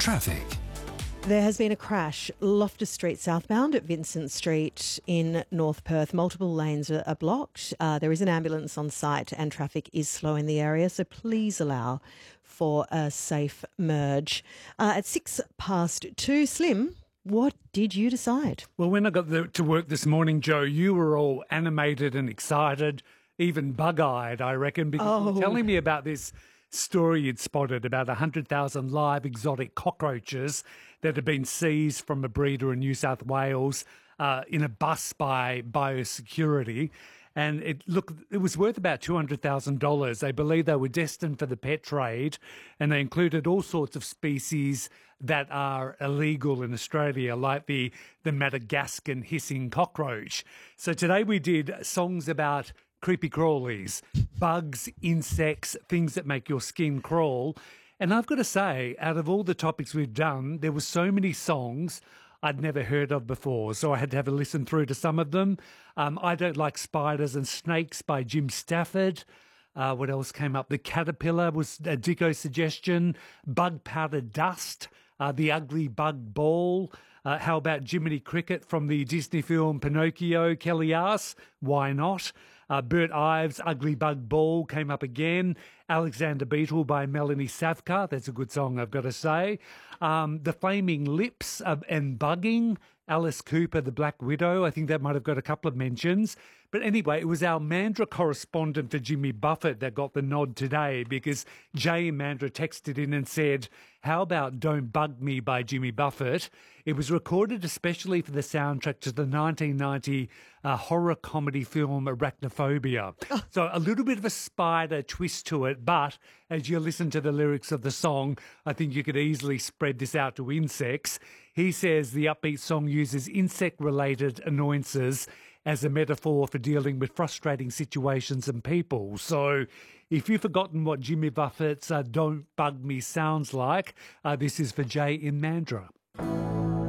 Traffic. There has been a crash, Loftus Street southbound at Vincent Street in North Perth. Multiple lanes are blocked. There is an ambulance on site and traffic is slow in the area, so please allow for a safe merge. At 2:06, Slim, what did you decide? Well, when I got to work this morning, Joe, you were all animated and excited, even bug-eyed, I reckon, because you were telling me about this story you'd spotted about 100,000 live exotic cockroaches that had been seized from a breeder in New South Wales in a bus by biosecurity. And it was worth about $200,000. They believe they were destined for the pet trade, and they included all sorts of species that are illegal in Australia, like the Madagascan hissing cockroach. So today we did songs about creepy crawlies, bugs, insects, things that make your skin crawl. And I've got to say, out of all the topics we've done, there were so many songs I'd never heard of before, so I had to have a listen through to some of them. I Don't Like Spiders and Snakes by Jim Stafford. What else came up? The Caterpillar was a Dicko suggestion. Bug Powder Dust, The Ugly Bug Ball. How about Jiminy Cricket from the Disney film Pinocchio? Kelly asked, why not? Bert Ives' Ugly Bug Ball came up again. Alexander Beetle by Melanie Savka. That's a good song, I've got to say. The Flaming Lips and Bugging. Alice Cooper, The Black Widow. I think that might have got a couple of mentions. But anyway, it was our Mandurah correspondent for Jimmy Buffett that got the nod today, because Jay in Mandurah texted in and said, how about Don't Bug Me by Jimmy Buffett? It was recorded especially for the soundtrack to the 1990 horror comedy film Arachnophobia. So a little bit of a spider twist to it, but as you listen to the lyrics of the song, I think you could easily spread this out to insects. He says the upbeat song uses insect-related annoyances as a metaphor for dealing with frustrating situations and people. So if you've forgotten what Jimmy Buffett's Don't Bug Me sounds like, this is for Jay in Mandurah.